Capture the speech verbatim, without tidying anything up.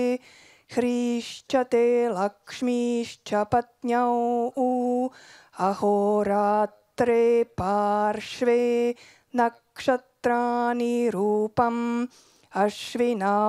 ह्रीश्च ते लक्ष्मीश्च पत्न्यौ अहोरात्रे पार्श्वे नक्षत्राणि रूपम् अश्विना